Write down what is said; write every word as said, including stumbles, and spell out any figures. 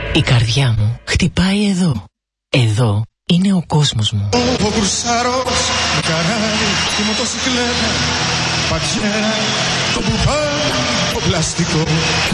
Η καρδιά μου χτυπάει εδώ. Εδώ είναι ο κόσμος μου. Ο κουρσάρος, με κανάλι, η μοτοσυκλέτα, πατζέρα, το μπουφάν, το πλαστικό.